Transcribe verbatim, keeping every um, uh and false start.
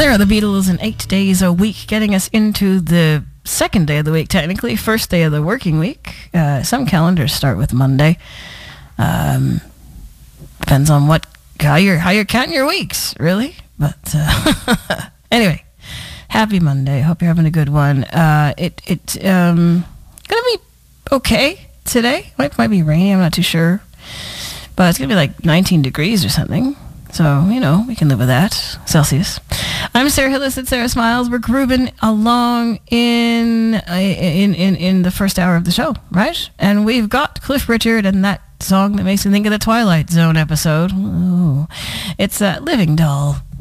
There are the Beatles in eight days a week, getting us into the second day of the week, technically. First day of the working week. Uh, some calendars start with Monday. Um, depends on what how you're how you're counting your weeks, really. But uh, anyway, happy Monday. Hope you're having a good one. Uh, it it um gonna be okay today. It might be rainy. I'm not too sure, but it's gonna be like nineteen degrees or something. So, you know, we can live with that. Celsius. I'm Sarah Hillis at Sarah Smiles. We're grooving along in, in in in the first hour of the show, right? And we've got Cliff Richard and that song that makes me think of the Twilight Zone episode. Ooh. It's uh, Living Doll.